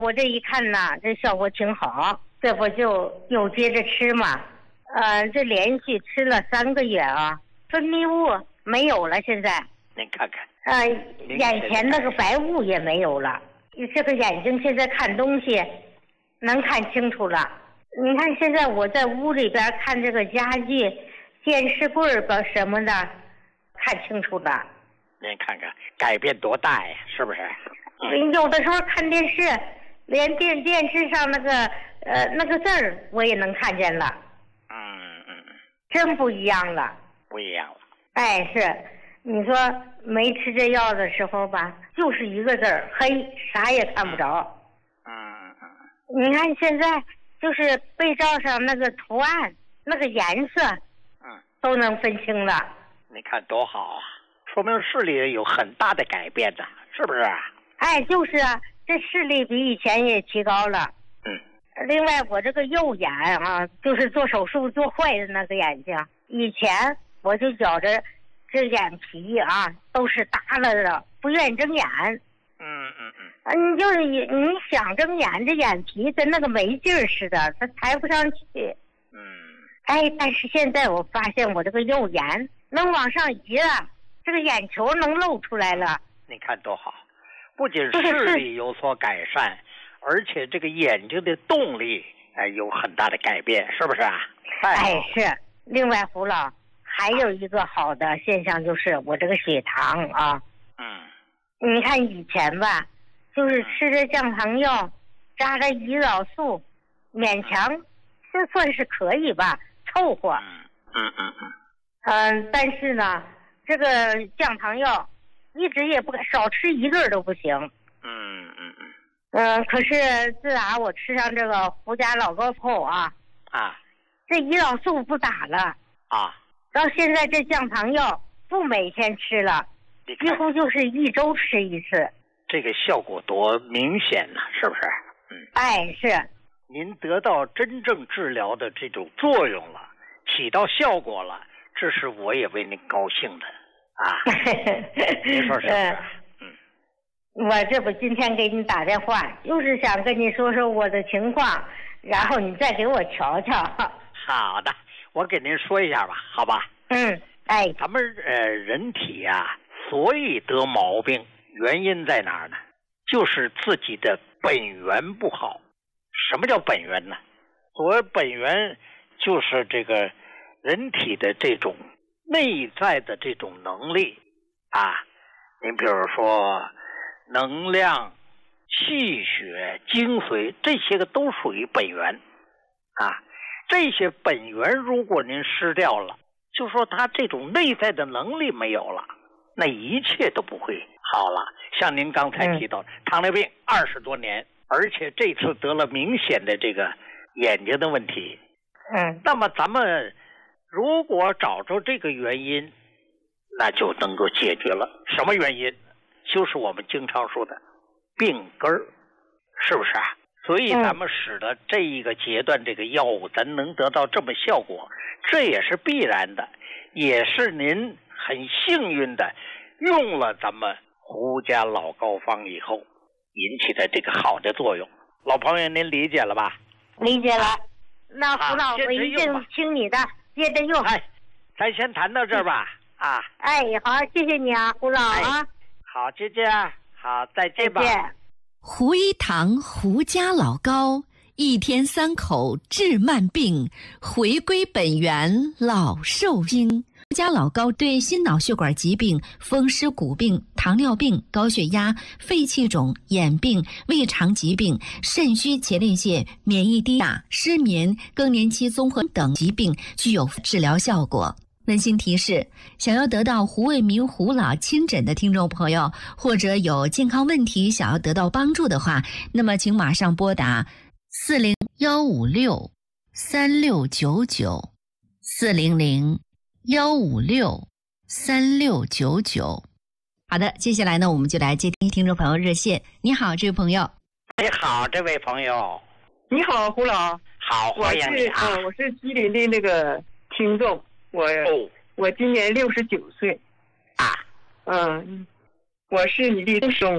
我这一看呐，这效果挺好，这不就又接着吃嘛。这连续吃了3个月啊，分泌物没有了，现在。 您看看。 眼前那个白雾也没有了，这个眼睛现在看东西能看清楚了。你看现在我在屋里边看这个家具、电视柜吧什么的，看清楚了。 您看看改变多大呀，是不是？ 有的时候看电视，连电视上那个字儿我也能看见了。真不一样了。 不一样了。 哎，是，你说没吃这药的时候吧，就是一个字儿黑，啥也看不着。你看现在就是被罩上那个图案、那个颜色，都能分清了。 你看多好啊，说明视力有很大的改变呢，是不是？ 哎，就是啊，这视力比以前也提高了。另外，我这个右眼啊，就是做手术做坏的那个眼睛，以前我就觉着这眼皮啊都是耷拉的，不愿意睁眼。你就是你想睁眼，这眼皮跟那个没劲儿似的，它抬不上去。哎，但是现在我发现我这个右眼能往上移了，这个眼球能露出来了。 你看多好，不仅视力有所改善，而且这个眼睛的动力有很大的改变，是不是啊？ 哎，是。另外，胡老还有一个好的现象就是我这个血糖啊。你看以前吧，就是吃着降糖药，扎着胰岛素，勉强这算是可以吧，凑合。但是呢，这个降糖药一直也不少吃1顿都不行。可是自打我吃上这个胡家老高后啊，这胰岛素不打了到现在这降糖药不每天吃了，几乎就是1周吃1次。 这个效果多明显呢，是不是？ 哎，是。 您得到真正治疗的这种作用了，起到效果了，这是我也为您高兴的啊。您说是不是？ 我这不今天给你打电话，就是想跟你说说我的情况，然后你再给我瞧瞧。 好的，我给您说一下吧，好吧？咱们人体啊，所以得毛病，原因在哪儿呢？就是自己的本源不好。什么叫本源呢？所谓本源，就是这个人体的这种内在的这种能力您比如说能量、气血、精髓，这些个都属于本源这些本源如果您失掉了，就说他这种内在的能力没有了，那一切都不会好了。像您刚才提到糖尿病20多年，而且这次得了明显的这个眼睛的问题。那么咱们如果找着这个原因，那就能够解决了。什么原因？就是我们经常说的病根儿，是不是啊？所以咱们使得这一个阶段这个药物咱能得到这么效果，这也是必然的，也是您很幸运的用了咱们胡家老膏方以后引起的这个好的作用。老朋友您理解了吧？ 理解了。那胡老我一定听你的，接着用。 咱先谈到这儿吧。 好，谢谢你啊，胡老啊。 好，姐姐，好，再见吧。 再见。 胡一堂胡家老膏，1天3口治慢病，回归本源老寿星。胡家老膏对心脑血管疾病、风湿骨病、糖尿病、高血压、肺气肿、眼病、胃肠疾病、肾虚前列腺、免疫低下、失眠、更年期综合等疾病具有治疗效果。温馨提示：想要得到胡卫民胡老亲诊的听众朋友，或者有健康问题想要得到帮助的话，那么请马上拨打401563699，400-156-3699。好的，接下来呢，我们就来接听众朋友热线。你好，这位朋友。 你好，这位朋友。 你好，胡老。 好，欢迎你啊！ 我是吉林的那个听众。我今年69岁。 我是你的听众。